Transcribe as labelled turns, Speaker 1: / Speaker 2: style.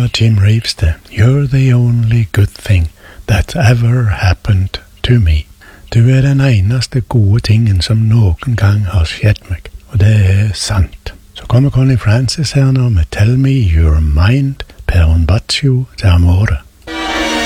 Speaker 1: synger Jim Reeves det. You're the only good thing that ever happened to me. Du den eneste gode tingen som noen gang har skjedd meg, og det sant. Så kommer Connie Francis her nå med Tell Me You're Mind, Per un bacio d'amore.